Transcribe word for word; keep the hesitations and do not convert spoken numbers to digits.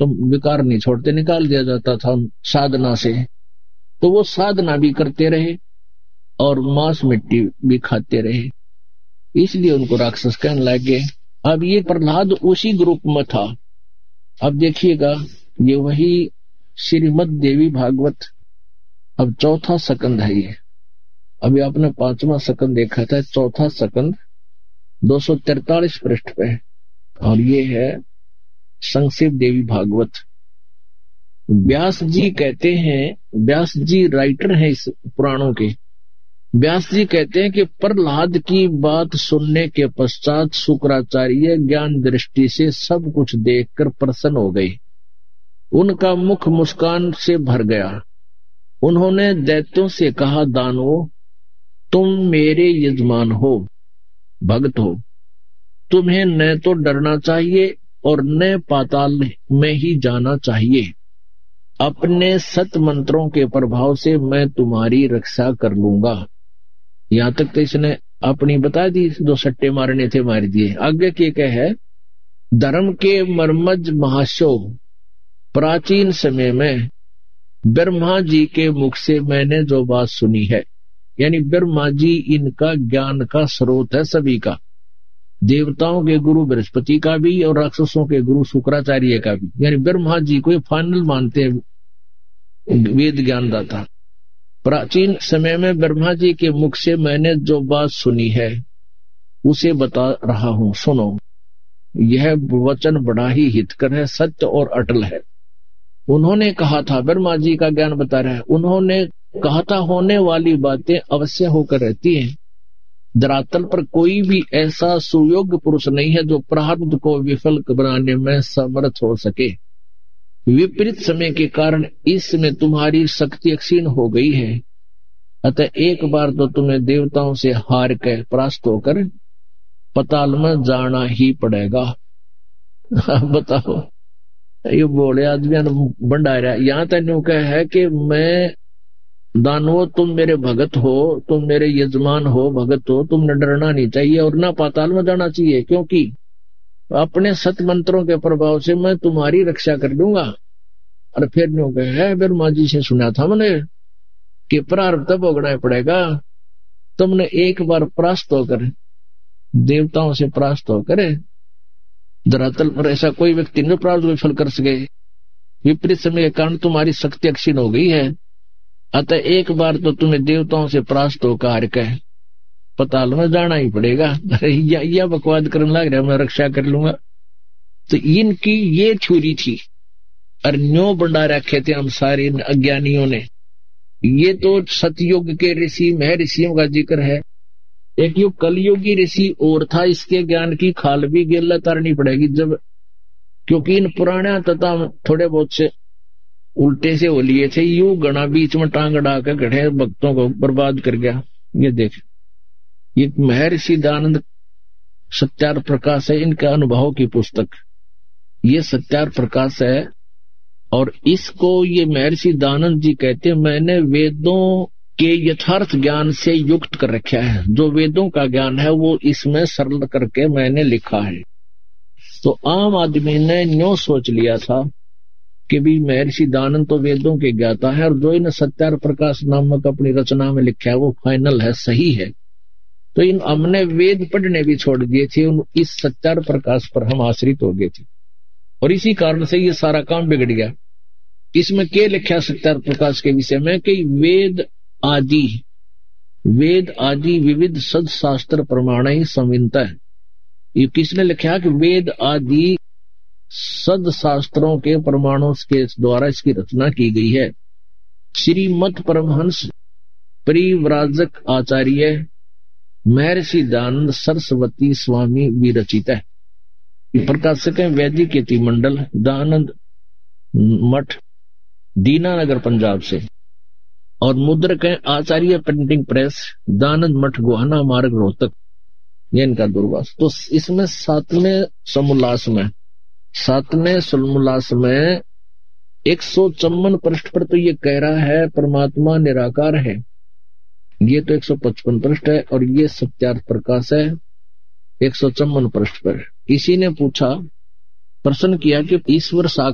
तो विकार नहीं छोड़ते, निकाल दिया जाता था साधना से। तो वो साधना भी करते रहे और मांस मिट्टी भी खाते रहे, इसलिए उनको राक्षस कहने लगे। अब ये प्रहलाद उसी ग्रुप में था। अब देखिएगा, ये वही श्रीमद् देवी भागवत, अब चौथा सकंद है ये। अभी आपने पांचवा सकंद देखा था, चौथा सकंद दो सौ तैतालीस पृष्ठ पे, और ये है संक्षिप्त देवी भागवत। व्यास जी कहते हैं, व्यास जी राइटर हैं इस पुराणों के। व्यास जी कहते हैं कि प्रहलाद की बात सुनने के पश्चात शुक्राचार्य ज्ञान दृष्टि से सब कुछ देखकर प्रसन्न हो गए। उनका मुख मुस्कान से भर गया। उन्होंने दैत्यों से कहा, दानवों, तुम मेरे यजमान हो, भक्त हो। तुम्हें न तो डरना चाहिए और न पाताल में ही जाना चाहिए। अपने सत मंत्रों के प्रभाव से मैं तुम्हारी रक्षा कर लूंगा। यहां तक तो इसने अपनी बता दी, जो सट्टे मारने थे मार दिए। आगे के क्या है, धर्म के मर्मज महाशो, प्राचीन समय में ब्रह्मा जी के मुख से मैंने जो बात सुनी है, यानी ब्रह्मा जी इनका ज्ञान का स्रोत है सभी का, देवताओं के गुरु बृहस्पति का भी और राक्षसों के गुरु शुक्राचार्य का भी, यानी ब्रह्मा जी को फाइनल मानते हैं वेद ज्ञानदाता। प्राचीन समय में ब्रह्मा जी के मुख से मैंने जो बात सुनी है उसे बता रहा हूं, सुनो। यह वचन बड़ा ही हितकर है, सत्य और अटल है। उन्होंने कहा था, ब्रह्मा जी का ज्ञान बता रहा है, उन्होंने कहा था, होने वाली बातें अवश्य होकर रहती हैं। धरातल पर कोई भी ऐसा सुयोग्य पुरुष नहीं है जो प्रारब्ध को विफल बनाने में समर्थ हो सके। विपरीत समय के कारण इसमें तुम्हारी शक्ति क्षीण हो गई है, अतः एक बार तो तुम्हें देवताओं से हार कर परास्त होकर पताल में जाना ही पड़ेगा। बताओ, ये बोले आदमी भंडारा। यहाँ तक न्यू कह है कि मैं दानवो, तुम मेरे भगत हो, तुम मेरे यजमान हो, भगत हो, तुमने डरना नहीं चाहिए और ना पाताल में जाना चाहिए, क्योंकि अपने सत मंत्रों के प्रभाव से मैं तुम्हारी रक्षा कर दूंगा। और फिर न्यू कह है, ब्रह्मा जी से सुना था मैंने कि प्रारब्ध भोगना पड़ेगा। तुमने एक बार परास्त होकर, देवताओं से परास्त होकर धरातल पर ऐसा कोई व्यक्ति नहीं प्रारब्ध विफल कर सके। विपरीत समय के कारण तुम्हारी शक्ति क्षीण हो गई है, अतः एक बार तो तुम्हें देवताओं से परास्त होकर हार कर पताल में जाना ही पड़ेगा। अरे या, या बकवाद करने लग रहा, मैं रक्षा कर लूंगा। तो इनकी ये थ्योरी थी और न्यो बंडा रखे थे हम सारे अज्ञानियों ने। ये तो सतयुग के ऋषि महर्षियों का जिक्र है। एक युग कलयुगी ऋषि और था, इसके ज्ञान की खाल भी गेला तारनी पड़ेगी जब, क्योंकि इन पुराना तथा थोड़े बहुत से उल्टे से हो लिए थे। यू गणा बीच में टांग अड़ा कर गढ़े भक्तों को बर्बाद कर गया। ये देख, ये महर्षि दयानंद सत्यार प्रकाश है, इनका अनुभव की पुस्तक ये सत्यार प्रकाश है। और इसको ये महर्षि दयानंद जी कहते हैं, मैंने वेदों के यथार्थ ज्ञान से युक्त कर रखा है। जो वेदों का ज्ञान है वो इसमें सरल करके मैंने लिखा है। तो आम आदमी ने न्यो सोच लिया था कि भी महर्षि दयानंद तो वेदों के ज्ञाता है और जो इन सत्यार प्रकाश नामक अपनी रचना में लिखा है वो फाइनल है, सही है। तो इन हमने वेद पढ़ने भी छोड़ दिए थे, इस सत्यार प्रकाश पर हम आश्रित हो गए थे और इसी कारण से ये सारा काम बिगड़ गया। इसमें क्या लिखा सत्यार प्रकाश के विषय में कि वेद आदि वेद आदि विविध सद शास्त्र प्रमाण ही संविनता है। ये किसने लिखा कि वेद आदि सद शास्त्रों के प्रमाणों के द्वारा इसकी रचना की गई है। श्रीमद् परमहंस परिव्राजक आचार्य महर्षि दयानंद सरस्वती स्वामी विरचित है। प्रकाशक है वैदिक यति मंडल, दयानंद मठ, दीनानगर पंजाब से। और मुद्रक है आचार्य प्रिंटिंग प्रेस, दयानंद मठ, गोहाना मार्ग, रोहतक। ये इनका दूरभाष। तो इसमें सातवें समोल्लास में सातवें समोल्लास में एक सौ चौवन पृष्ठ पर तो ये कह रहा है प्रमात्मा निराकार है। ये तो एक सौ पचपन पृष्ठ है और ये सत्यार्थ प्रकाश है एक सौ चौवन पृष्ठ पर। किसी ने पूछा, प्रश्न किया कि ईश्वर